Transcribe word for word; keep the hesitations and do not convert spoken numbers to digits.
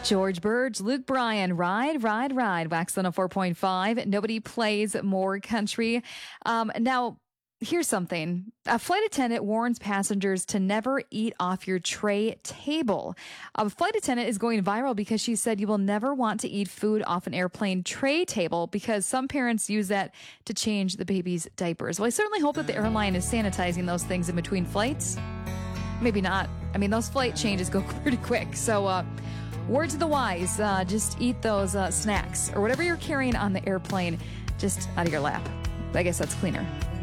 George Burge, Luke Bryan, Ride, Ride, Ride, Wax one oh four point five. Nobody plays more country. Um, now, here's something. A flight attendant warns passengers to never eat off your tray table. A flight attendant is going viral because she said you will never want to eat food off an airplane tray table because some parents use that to change the baby's diapers. Well, I certainly hope that the airline is sanitizing those things in between flights. Maybe not. I mean, those flight changes go pretty quick. So, uh, words of the wise, uh, just eat those uh, snacks or whatever you're carrying on the airplane just out of your lap. I guess that's cleaner.